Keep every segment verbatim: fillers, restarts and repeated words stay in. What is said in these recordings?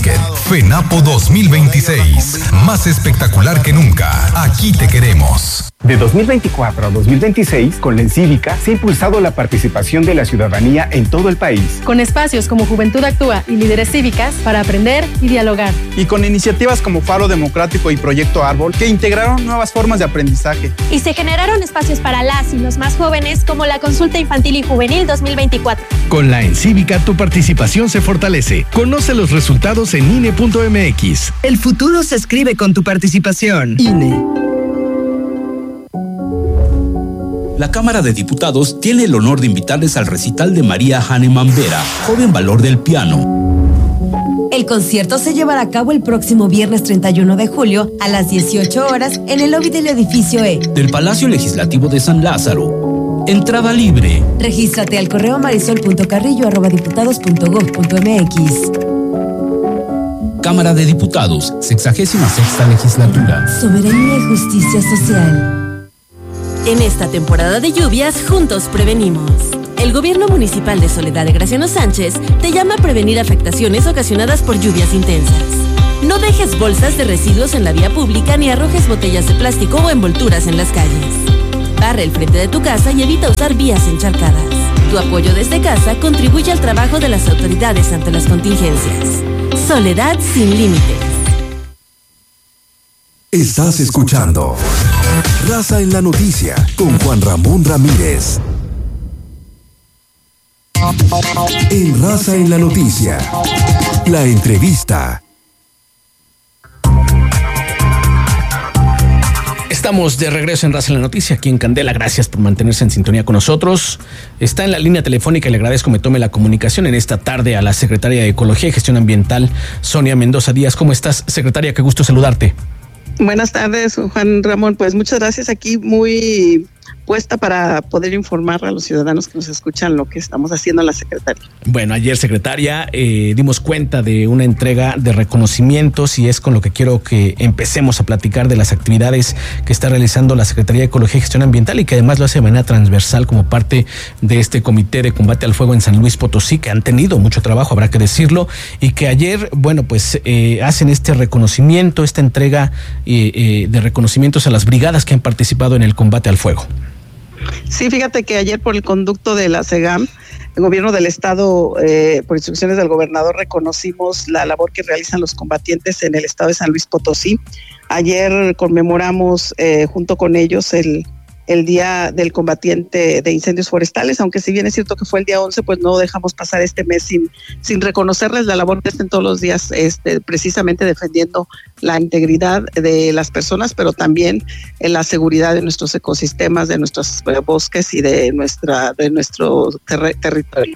Ticket FENAPO dos mil veintiséis. Más espectacular que nunca. Aquí te queremos. De dos mil veinticuatro a dos mil veintiséis, con la Encívica se ha impulsado la participación de la ciudadanía en todo el país. Con espacios como Juventud Actúa y Líderes Cívicas para aprender y dialogar. Y con iniciativas como Faro Democrático y Proyecto Árbol que integraron nuevas formas de aprendizaje. Y se generaron espacios para las y los más jóvenes como la Consulta Infantil y Juvenil dos mil veinticuatro. Con la Encívica tu participación se fortalece. Conoce los resultados en I N E punto M X. El futuro se escribe con tu participación. I N E. La Cámara de Diputados tiene el honor de invitarles al recital de María Hahnemann Vera, joven valor del piano. El concierto se llevará a cabo el próximo viernes treinta y uno de julio a las dieciocho horas en el lobby del edificio E. Del Palacio Legislativo de San Lázaro. Entrada libre. Regístrate al correo marisol punto carrillo arroba diputados punto gob punto m x. Cámara de Diputados, sexagésima sexta legislatura. Soberanía y justicia social. En esta temporada de lluvias, juntos prevenimos. El Gobierno Municipal de Soledad de Graciano Sánchez te llama a prevenir afectaciones ocasionadas por lluvias intensas. No dejes bolsas de residuos en la vía pública ni arrojes botellas de plástico o envolturas en las calles. Barre el frente de tu casa y evita usar vías encharcadas. Tu apoyo desde casa contribuye al trabajo de las autoridades ante las contingencias. Soledad sin límites. Estás escuchando Raza en la Noticia con Juan Ramón Ramírez. En Raza en la Noticia, la entrevista. Estamos de regreso en Raza en la Noticia, aquí en Candela. Gracias por mantenerse en sintonía con nosotros. Está en la línea telefónica y le agradezco me tome la comunicación en esta tarde a la secretaria de Ecología y Gestión Ambiental, Sonia Mendoza Díaz. ¿Cómo estás, secretaria? Qué gusto saludarte. Buenas tardes, Juan Ramón. Pues muchas gracias, aquí muy puesta para poder informar a los ciudadanos que nos escuchan lo que estamos haciendo en la Secretaría. Bueno, ayer, secretaria, eh, dimos cuenta de una entrega de reconocimientos y es con lo que quiero que empecemos a platicar de las actividades que está realizando la Secretaría de Ecología y Gestión Ambiental y que además lo hace de manera transversal como parte de este Comité de Combate al Fuego en San Luis Potosí, que han tenido mucho trabajo, habrá que decirlo, y que ayer, bueno, pues eh, hacen este reconocimiento, esta entrega eh, eh, de reconocimientos a las brigadas que han participado en el combate al fuego. Sí, fíjate que ayer por el conducto de la SEGAM, el gobierno del estado, eh, por instrucciones del gobernador, reconocimos la labor que realizan los combatientes en el estado de San Luis Potosí. Ayer conmemoramos eh, junto con ellos el, el Día del Combatiente de Incendios Forestales, aunque si bien es cierto que fue el día once, pues no dejamos pasar este mes sin, sin reconocerles la labor que estén todos los días este, precisamente defendiendo la integridad de las personas, pero también en la seguridad de nuestros ecosistemas, de nuestros bosques y de nuestra de nuestro ter- territorio.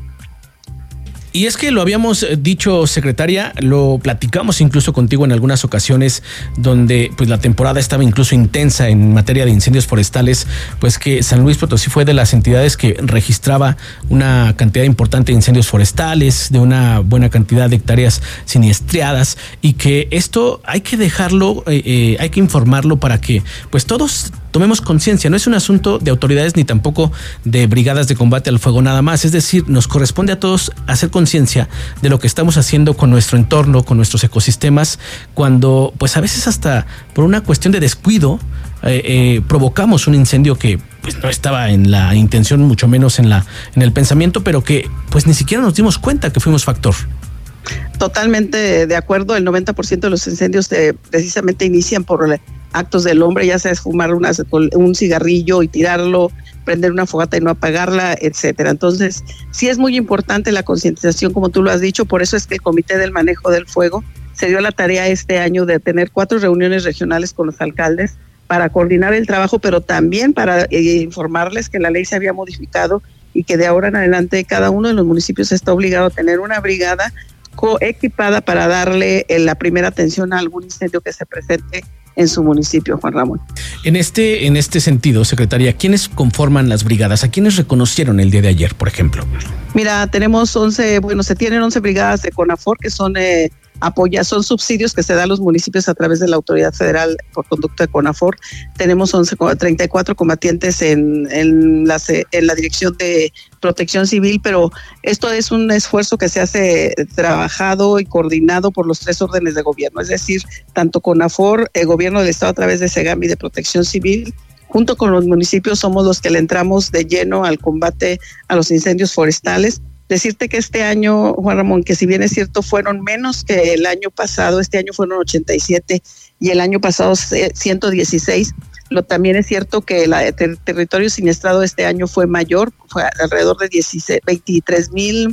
Y es que lo habíamos dicho, secretaria, lo platicamos incluso contigo en algunas ocasiones donde pues la temporada estaba incluso intensa en materia de incendios forestales, pues que San Luis Potosí fue de las entidades que registraba una cantidad importante de incendios forestales, de una buena cantidad de hectáreas siniestriadas, y que esto hay que dejarlo, eh, eh, hay que informarlo para que pues todos tomemos conciencia. No es un asunto de autoridades ni tampoco de brigadas de combate al fuego nada más, es decir, nos corresponde a todos hacer conciencia de lo que estamos haciendo con nuestro entorno, con nuestros ecosistemas, cuando pues a veces hasta por una cuestión de descuido eh, eh, provocamos un incendio que pues no estaba en la intención, mucho menos en la en el pensamiento, pero que pues ni siquiera nos dimos cuenta que fuimos factor. Totalmente de acuerdo, el noventa por ciento de los incendios de, precisamente inician por actos del hombre, ya sea fumar una, un cigarrillo y tirarlo, prender una fogata y no apagarla, etcétera. Entonces, sí es muy importante la concientización, como tú lo has dicho, por eso es que el Comité del Manejo del Fuego se dio la tarea este año de tener cuatro reuniones regionales con los alcaldes para coordinar el trabajo, pero también para eh, informarles que la ley se había modificado y que de ahora en adelante cada uno de los municipios está obligado a tener una brigada coequipada para darle eh, la primera atención a algún incendio que se presente en su municipio, Juan Ramón. En este, en este sentido, secretaria, ¿quiénes conforman las brigadas? ¿A quiénes reconocieron el día de ayer, por ejemplo? Mira, tenemos once, bueno, se tienen once brigadas de CONAFOR, que son eh, apoya, son subsidios que se dan a los municipios a través de la Autoridad Federal por conducto de CONAFOR. Tenemos once, treinta y cuatro combatientes en, en, la, en la Dirección de Protección Civil, pero esto es un esfuerzo que se hace trabajado y coordinado por los tres órdenes de gobierno, es decir, tanto CONAFOR, el gobierno del estado a través de SEGAMI de Protección Civil, junto con los municipios somos los que le entramos de lleno al combate a los incendios forestales. Decirte que este año, Juan Ramón, que si bien es cierto fueron menos que el año pasado, este año fueron ochenta y siete y el año pasado ciento dieciséis, lo, también es cierto que el ter- territorio siniestrado este año fue mayor, fue alrededor de veintitrés mil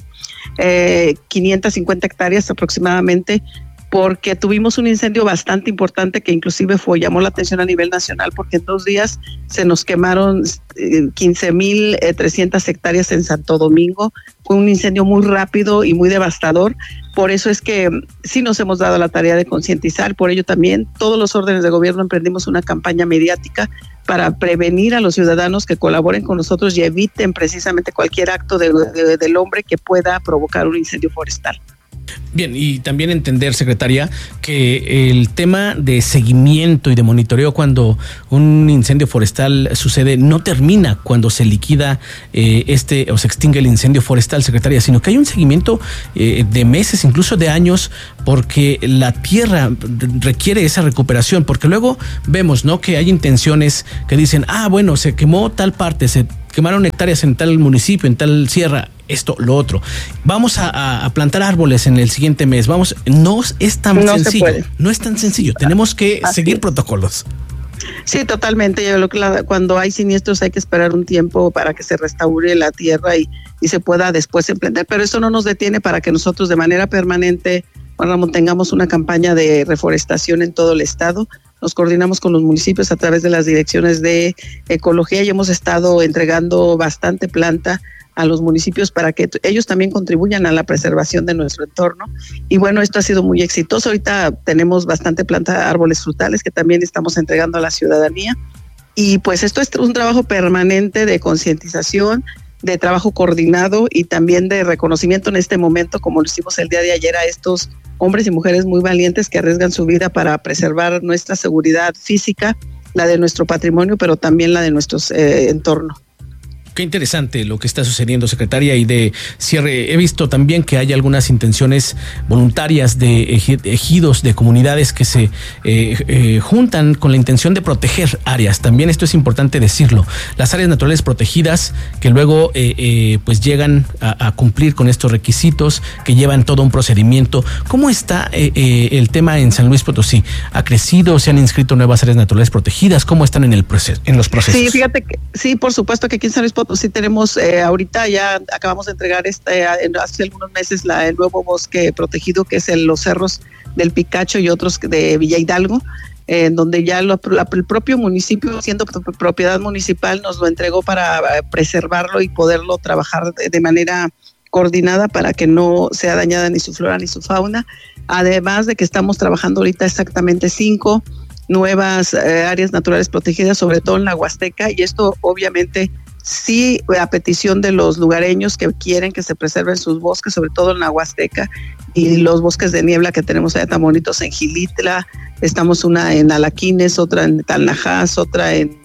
quinientas cincuenta hectáreas aproximadamente, porque tuvimos un incendio bastante importante que inclusive fue, llamó la atención a nivel nacional, porque en dos días se nos quemaron eh, quince mil trescientas hectáreas en Santo Domingo. Fue un incendio muy rápido y muy devastador. Por eso es que sí nos hemos dado la tarea de concientizar. Por ello también todos los órdenes de gobierno emprendimos una campaña mediática para prevenir a los ciudadanos que colaboren con nosotros y eviten precisamente cualquier acto de, de, del hombre que pueda provocar un incendio forestal. Bien, y también entender, secretaria, que el tema de seguimiento y de monitoreo cuando un incendio forestal sucede no termina cuando se liquida eh, este o se extingue el incendio forestal, secretaria, sino que hay un seguimiento eh, de meses, incluso de años, porque la tierra requiere esa recuperación, porque luego vemos, ¿no?, que hay intenciones que dicen, ah, bueno, se quemó tal parte, se quemaron hectáreas en tal municipio, en tal sierra, esto, lo otro. Vamos a, a plantar árboles en el siguiente mes. Vamos, no es tan no sencillo. No es tan sencillo. Tenemos que Así seguir es. protocolos. Sí, totalmente. Yo creo que la, cuando hay siniestros hay que esperar un tiempo para que se restaure la tierra y, y se pueda después emprender. Pero eso no nos detiene para que nosotros de manera permanente, Juan Ramón, tengamos una campaña de reforestación en todo el estado. Nos coordinamos con los municipios a través de las direcciones de ecología y hemos estado entregando bastante planta a los municipios para que t- ellos también contribuyan a la preservación de nuestro entorno. Y bueno, esto ha sido muy exitoso. Ahorita tenemos bastante planta de árboles frutales que también estamos entregando a la ciudadanía. Y pues esto es un trabajo permanente de concientización, de trabajo coordinado y también de reconocimiento en este momento, como lo hicimos el día de ayer, a estos hombres y mujeres muy valientes que arriesgan su vida para preservar nuestra seguridad física, la de nuestro patrimonio, pero también la de nuestro eh, entorno. Qué interesante lo que está sucediendo, secretaria. Y de cierre, he visto también que hay algunas intenciones voluntarias de ejidos, de comunidades que se eh, eh, juntan con la intención de proteger áreas. También esto es importante decirlo. Las áreas naturales protegidas que luego eh, eh, pues llegan a, a cumplir con estos requisitos, que llevan todo un procedimiento. ¿Cómo está eh, eh, el tema en San Luis Potosí? ¿Ha crecido? ¿Se han inscrito nuevas áreas naturales protegidas? ¿Cómo están en el proceso, en los procesos? Sí, fíjate que sí, por supuesto que aquí en San Luis Potosí sí tenemos, eh, ahorita ya acabamos de entregar este, hace algunos meses la, el nuevo bosque protegido que es el, los cerros del Picacho y otros de Villa Hidalgo, eh, en donde ya lo, la, el propio municipio, siendo propiedad municipal, nos lo entregó para preservarlo y poderlo trabajar de, de manera coordinada para que no sea dañada ni su flora ni su fauna. Además de que estamos trabajando ahorita exactamente cinco nuevas eh, áreas naturales protegidas, sobre todo en la Huasteca, y esto obviamente sí a petición de los lugareños que quieren que se preserven sus bosques, sobre todo en la Huasteca, y los bosques de niebla que tenemos allá tan bonitos en Gilitla. Estamos una en Alaquines, otra en Talnajás, otra en,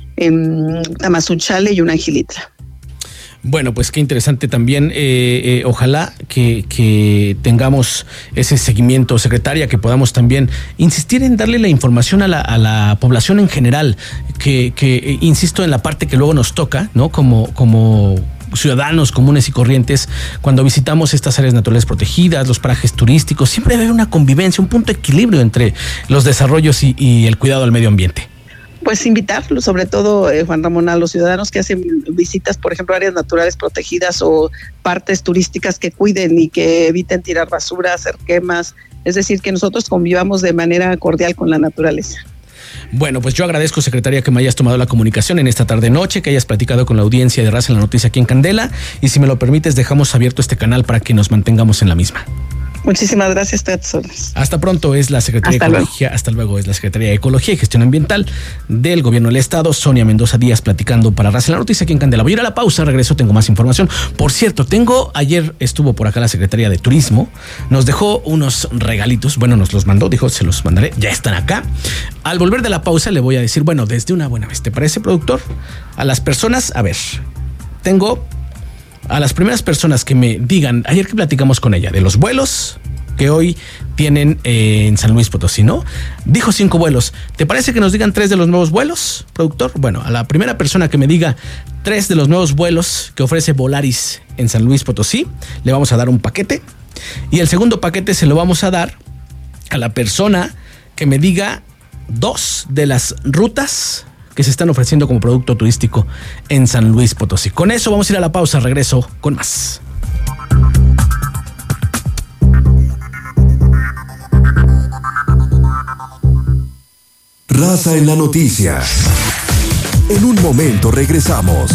en Tamazunchale y una en Gilitla. Bueno, pues qué interesante también. Eh, eh, ojalá que, que tengamos ese seguimiento, secretaria, que podamos también insistir en darle la información a la, a la población en general, que, que eh, insisto en la parte que luego nos toca, ¿no? Como, como ciudadanos comunes y corrientes, cuando visitamos estas áreas naturales protegidas, los parajes turísticos, siempre debe haber una convivencia, un punto de equilibrio entre los desarrollos y, y el cuidado al medio ambiente. Pues invitarlos, sobre todo, eh, Juan Ramón, a los ciudadanos que hacen visitas, por ejemplo, áreas naturales protegidas o partes turísticas, que cuiden y que eviten tirar basura, hacer quemas, es decir, que nosotros convivamos de manera cordial con la naturaleza. Bueno, pues yo agradezco, secretaria, que me hayas tomado la comunicación en esta tarde-noche, que hayas platicado con la audiencia de Raza en la Noticia aquí en Candela, y si me lo permites, dejamos abierto este canal para que nos mantengamos en la misma. Muchísimas gracias, Tetsones. Hasta pronto. Es la Secretaría Hasta de Ecología, luego. hasta luego, es la Secretaría de Ecología y Gestión Ambiental del Gobierno del Estado, Sonia Mendoza Díaz, platicando para Raza en la Noticia aquí en Candela. Voy a ir a la pausa, regreso, tengo más información. Por cierto, tengo, ayer estuvo por acá la Secretaría de Turismo, nos dejó unos regalitos, bueno, nos los mandó, dijo, se los mandaré, ya están acá. Al volver de la pausa le voy a decir, bueno, desde una buena vez, ¿te parece, productor? A las personas, a ver, tengo a las primeras personas que me digan, ayer que platicamos con ella, de los vuelos que hoy tienen eh, en San Luis Potosí, ¿no? Dijo cinco vuelos. ¿Te parece que nos digan tres de los nuevos vuelos, productor? Bueno, a la primera persona que me diga tres de los nuevos vuelos que ofrece Volaris en San Luis Potosí, le vamos a dar un paquete. Y el segundo paquete se lo vamos a dar a la persona que me diga dos de las rutas que se están ofreciendo como producto turístico en San Luis Potosí. Con eso vamos a ir a la pausa, regreso con más. Raza en la Noticia. En un momento regresamos.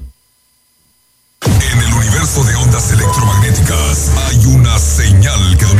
En el universo de ondas electromagnéticas hay una señal que